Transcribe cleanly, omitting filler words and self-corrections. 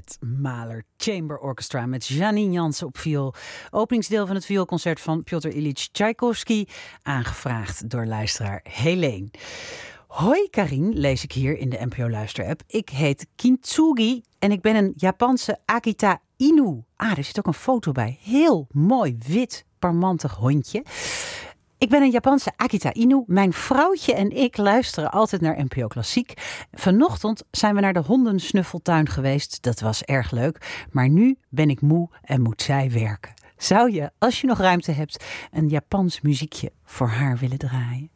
het Mahler Chamber Orchestra met Janine Jansen op viool. Openingsdeel van het vioolconcert van Piotr Ilyich Tchaikovsky, aangevraagd door luisteraar Helene. Hoi Karin, lees ik hier in de NPO Luisterapp. Ik heet Kintsugi en ik ben een Japanse Akita Inu. Er zit ook een foto bij. Heel mooi, wit, parmantig hondje. Ik ben een Japanse Akita Inu. Mijn vrouwtje en ik luisteren altijd naar NPO Klassiek. Vanochtend zijn we naar de hondensnuffeltuin geweest. Dat was erg leuk. Maar nu ben ik moe en moet zij werken. Zou je, als je nog ruimte hebt, een Japans muziekje voor haar willen draaien?